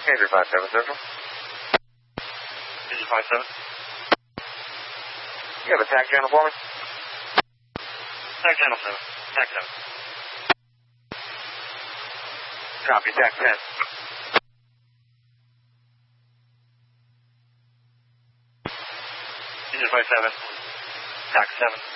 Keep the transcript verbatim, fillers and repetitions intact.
Andrew five seven Central. Engine five seven. You have a tack channel for me? Tack channel seven. Tack seven. Copy, tack ten. Engine five seven. Tack seven.